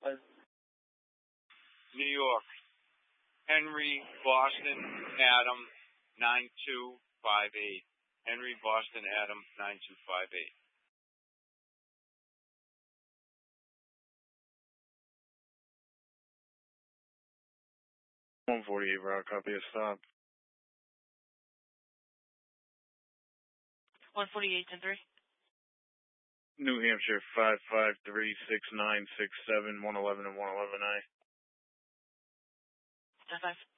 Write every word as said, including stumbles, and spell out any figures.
New York. Henry Boston Adam nine two five eight. Henry Boston Adam nine two five eight. one forty-eight, Rock, copy a stop. one forty-eight, ten three. New Hampshire, five five three, six nine, six seven, one eleven, and one eleven A. ten five.